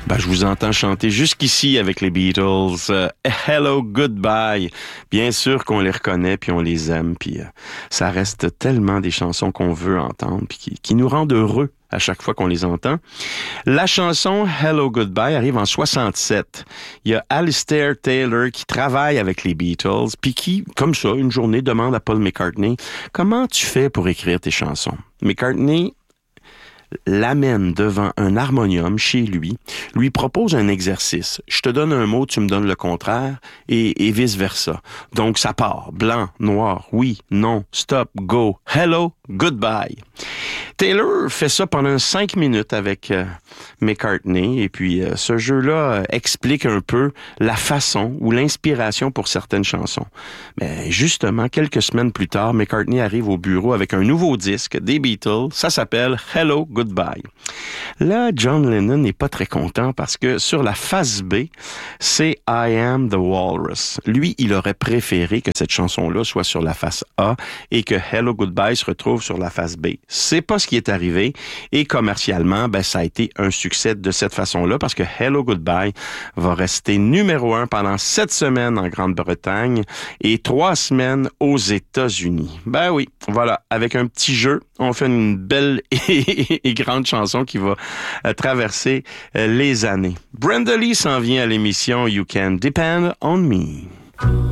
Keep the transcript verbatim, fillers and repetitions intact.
Ben, je vous entends chanter jusqu'ici avec les Beatles. Euh, Hello, Goodbye. Bien sûr qu'on les reconnaît, puis on les aime, puis euh, ça reste tellement des chansons qu'on veut entendre, puis qui, qui nous rendent heureux à chaque fois qu'on les entend. La chanson Hello Goodbye arrive en soixante-sept. Il y a Alistair Taylor qui travaille avec les Beatles, puis qui, comme ça, une journée, demande à Paul McCartney « Comment tu fais pour écrire tes chansons? » McCartney l'amène devant un harmonium chez lui, lui propose un exercice. Je te donne un mot, tu me donnes le contraire, et, et vice-versa. Donc, ça part. Blanc, noir, oui, non, stop, go, hello, goodbye. Taylor fait ça pendant cinq minutes avec euh, McCartney, et puis euh, ce jeu-là euh, explique un peu la façon ou l'inspiration pour certaines chansons. Mais justement, quelques semaines plus tard, McCartney arrive au bureau avec un nouveau disque des Beatles. Ça s'appelle Hello, Goodbye. Là, John Lennon n'est pas très content parce que sur la face B, c'est I Am the Walrus. Lui, il aurait préféré que cette chanson-là soit sur la face A et que Hello, Goodbye se retrouve sur la face B. C'est pas ce qui est arrivé et commercialement, ben, ça a été un succès de cette façon-là parce que Hello, Goodbye va rester numéro un pendant sept semaines en Grande-Bretagne et trois semaines aux États-Unis. Ben oui, voilà, avec un petit jeu, on fait une belle et grande chanson qui va euh, traverser euh, les années. Brenda Lee s'en vient à l'émission You Can Depend on Me.